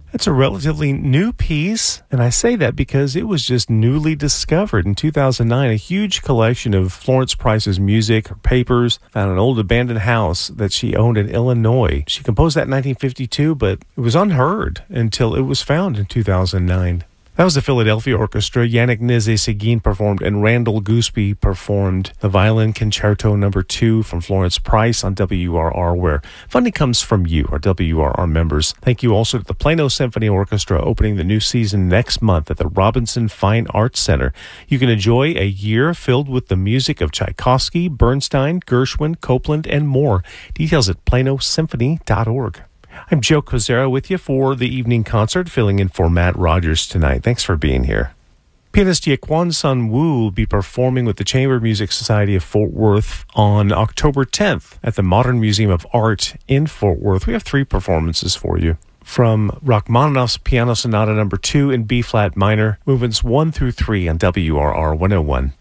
It's a relatively new piece, and I say that because it was just newly discovered in 2009. A huge collection of Florence Price's music, her papers, found an old abandoned house that she owned in Illinois. She composed that in 1952, but it was unheard until it was found in 2009. That was the Philadelphia Orchestra. Yannick Nézet-Séguin performed, and Randall Gooseby performed the Violin Concerto No. 2 from Florence Price on WRR, where funding comes from you, our WRR members. Thank you also to the Plano Symphony Orchestra, opening the new season next month at the Robinson Fine Arts Center. You can enjoy a year filled with the music of Tchaikovsky, Bernstein, Gershwin, Copland, and more. Details at planosymphony.org. I'm Joe Kozera with you for the evening concert, filling in for Matt Rogers tonight. Thanks for being here. Pianist Yekwon Sun Woo will be performing with the Chamber Music Society of Fort Worth on October 10th at the Modern Museum of Art in Fort Worth. We have 3 performances for you. From Rachmaninoff's Piano Sonata No. 2 in B-flat minor, movements 1 through 3 on WRR 101.